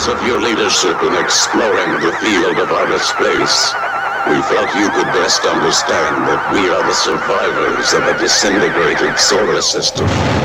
of your leadership in exploring the field of outer space, we felt you could best understand that we are the survivors of a disintegrated solar system.